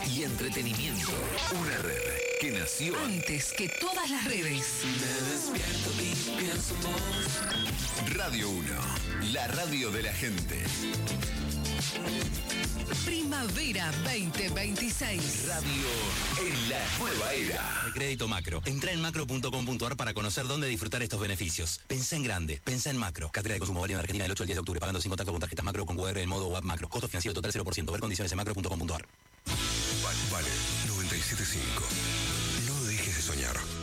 y entretenimiento. Una red que nació antes que todas las redes. Me despierto y pienso en vos. Radio 1, la radio de la gente. Primavera 2026. Radio en la nueva era. El crédito Macro. Entra en macro.com.ar para conocer dónde disfrutar estos beneficios. Pensá en grande, pensá en Macro. Cátedra de consumo válido en Argentina del 8 al 10 de octubre, pagando sin contacto con tarjetas Macro con QR en modo web Macro. Costo financiero total 0%. Ver condiciones en macro.com.ar. Vale, 97.5. No dejes de soñar.